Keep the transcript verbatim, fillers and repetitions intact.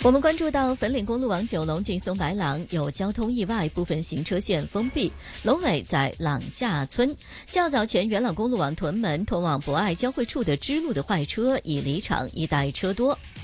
我们关注到粉岭公路往九龙进松白廊有交通意外，部分行车线封闭。龙尾在朗下村。较早前元朗公路往屯门通往博爱交汇处的支路的坏车已离场，一带车多。